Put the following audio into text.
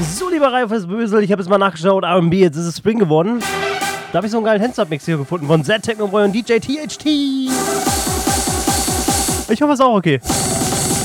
So, lieber Reifes Bösel, ich habe jetzt mal nachgeschaut, R&B, jetzt ist es Spring geworden. Da habe ich so einen geilen Hands-Up-Mix hier gefunden von Z Techno Boy und DJ THT. Ich hoffe, es ist auch okay.